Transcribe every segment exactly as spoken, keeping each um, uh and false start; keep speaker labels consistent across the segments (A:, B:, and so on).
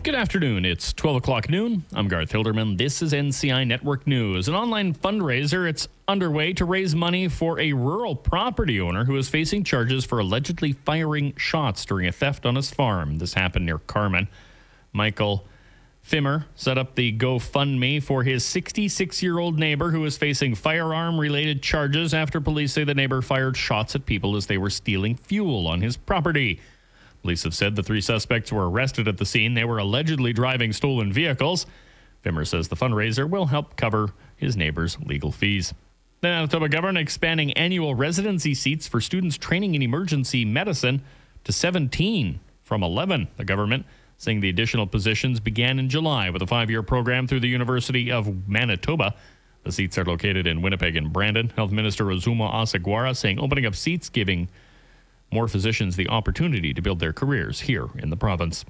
A: Good afternoon. It's twelve o'clock noon. I'm Garth Hilderman. This is N C I Network News. An online fundraiser. It's underway to raise money for a rural property owner who is facing charges for allegedly firing shots during a theft on his farm. This happened near Carman. Michael Fimmer set up the GoFundMe for his sixty-six-year-old neighbor who is facing firearm-related charges after police say the neighbor fired shots at people as they were stealing fuel on his property. Police have said the three suspects were arrested at the scene. They were allegedly driving stolen vehicles. Fimmer says the fundraiser will help cover his neighbor's legal fees. The Manitoba government expanding annual residency seats for students training in emergency medicine to seventeen from eleven. The government saying the additional positions began in July with a five-year program through the University of Manitoba. The seats are located in Winnipeg and Brandon. Health Minister Azuma Asagwara saying opening up seats giving more physicians the opportunity to build their careers here in the province.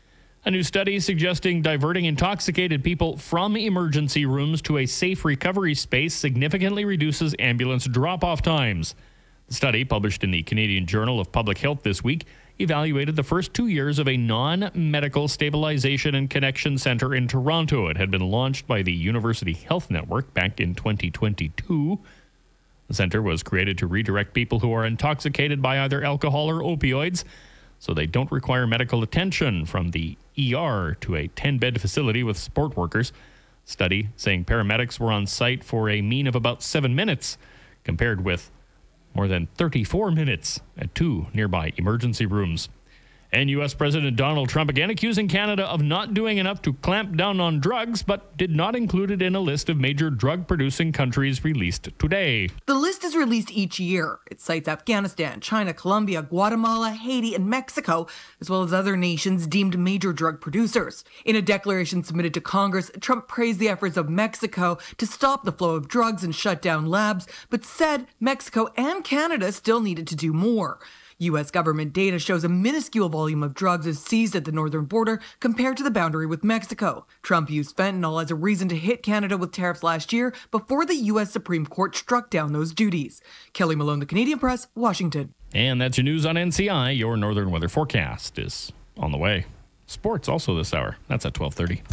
A: A new study suggesting diverting intoxicated people from emergency rooms to a safe recovery space significantly reduces ambulance drop-off times. The study, published in the Canadian Journal of Public Health this week, evaluated the first two years of a non-medical stabilization and connection center in Toronto. It had been launched by the University Health Network back in twenty twenty-two. The center was created to redirect people who are intoxicated by either alcohol or opioids so they don't require medical attention from the E R to a ten-bed facility with support workers. Study saying paramedics were on site for a mean of about seven minutes compared with more than thirty-four minutes at two nearby emergency rooms. And U S President Donald Trump again accusing Canada of not doing enough to clamp down on drugs, but did not include it in a list of major drug-producing countries released today.
B: The list is released each year. It cites Afghanistan, China, Colombia, Guatemala, Haiti, and Mexico, as well as other nations deemed major drug producers. In a declaration submitted to Congress, Trump praised the efforts of Mexico to stop the flow of drugs and shut down labs, but said Mexico and Canada still needed to do more. U S government data shows a minuscule volume of drugs is seized at the northern border compared to the boundary with Mexico. Trump used fentanyl as a reason to hit Canada with tariffs last year before the U S Supreme Court struck down those duties. Kelly Malone, The Canadian Press, Washington.
A: And that's your news on N C I. Your northern weather forecast is on the way. Sports also this hour. That's at twelve thirty.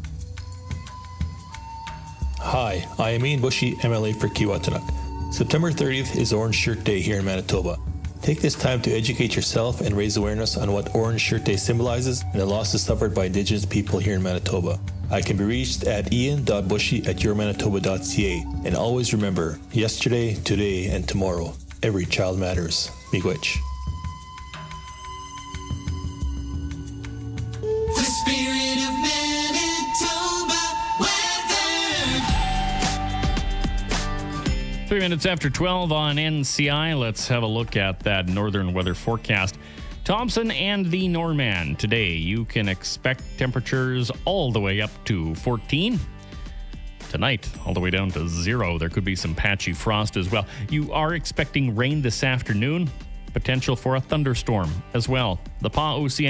C: Hi, I am Ian Bushy, M L A for Kiiwetinoong. September thirtieth is Orange Shirt Day here in Manitoba. Take this time to educate yourself and raise awareness on what Orange Shirt Day symbolizes and the losses suffered by Indigenous people here in Manitoba. I can be reached at ian dot bushy at your manitoba dot c a. And always remember, yesterday, today, and tomorrow, every child matters. Miigwech.
D: The spirit of Manitoba weather.
A: Three minutes after twelve on N C I. Let's have a look at that northern weather forecast. Thompson and the Norman. Today, you can expect temperatures all the way up to fourteen. Tonight, all the way down to zero. There could be some patchy frost as well. You are expecting rain this afternoon. Potential for a thunderstorm as well. The Pa O C